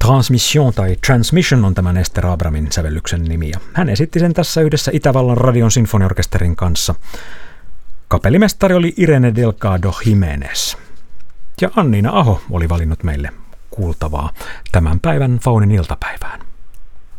Transmission tai Transmission on tämän Ester Abramin sävellyksen nimi, ja hän esitti sen tässä yhdessä Itävallan radion sinfoniorkesterin kanssa. Kapellimestari oli Irene Delgado Jimenez. Ja Anniina Aho oli valinnut meille kuultavaa tämän päivän Faunin iltapäivään.